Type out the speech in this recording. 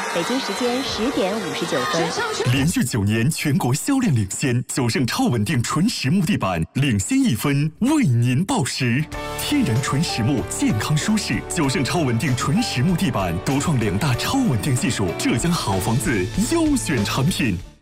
北京时间10:59。 连续9年全国销量领先，九盛超稳定纯实木地板领先1分，为您报时。天然纯实木，健康舒适。九盛超稳定纯实木地板独创2大超稳定技术，浙江好房子优选产品。